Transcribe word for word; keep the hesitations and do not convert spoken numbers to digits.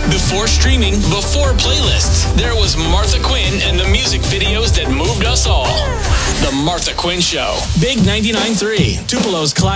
Before streaming, before playlists, there was Martha Quinn and the music videos that moved us all. The Martha Quinn Show. Big ninety-nine point three. Tupelo's Clyde.